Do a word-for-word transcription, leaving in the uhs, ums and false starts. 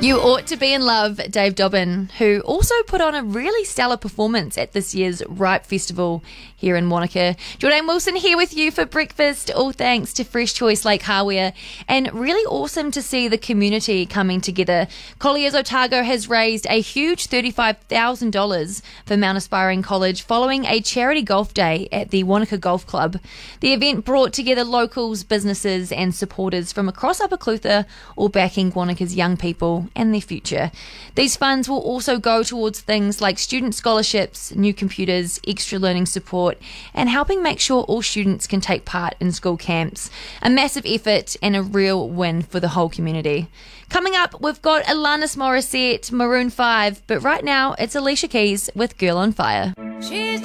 You ought to be in love, Dave Dobbyn, who also put on a really stellar performance at this year's Ripe Festival here in Wanaka. Jordan Wilson here with you for breakfast, all thanks to Fresh Choice Lake Hawea, and really awesome to see the community coming together. Colliers Otago has raised a huge thirty-five thousand dollars for Mount Aspiring College following a charity golf day at the Wanaka Golf Club. The event brought together locals, businesses and supporters from across Upper Clutha, all backing Wanaka's young people and their future. These funds will also go towards things like student scholarships, new computers, extra learning support, and helping make sure all students can take part in school camps. A massive effort and a real win for the whole community. Coming up, we've got Alanis Morissette, Maroon five, but right now it's Alicia Keys with Girl on Fire. She's